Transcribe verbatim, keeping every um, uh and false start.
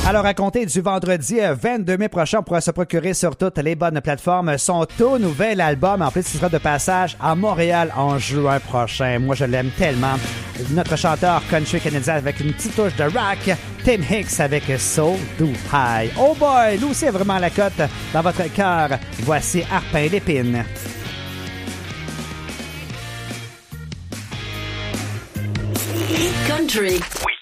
Alors, à compter du vendredi vingt-deux mai prochain, on pourra se procurer sur toutes les bonnes plateformes son tout nouvel album. En plus, il sera de passage à Montréal en juin prochain. Moi, je l'aime tellement. Notre chanteur country canadien avec une petite touche de rock, Tim Hicks avec So Do High. Oh boy, nous aussi, vraiment la cote dans votre cœur. Voici Harpin l'épine. Country. Oui.